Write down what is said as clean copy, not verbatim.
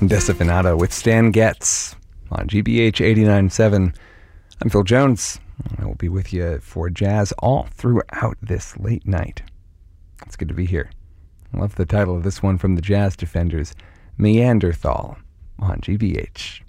Desafinado with Stan Getz on GBH 89.7. I'm Phil Jones. I will be with you for jazz all throughout this late night. It's good to be here. I love the title of this one from the Jazz Defenders, Meanderthal on GBH.